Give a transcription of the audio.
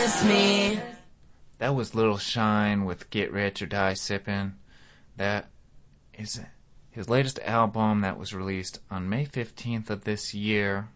miss me. That was Little Shine with Get Rich or Die Sippin'. That is his latest album that was released on May 15th of this year.